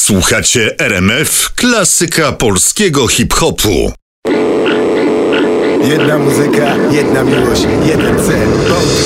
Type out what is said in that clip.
Słuchacie RMF, klasyka polskiego hip-hopu. Jedna muzyka, jedna miłość, jeden cel.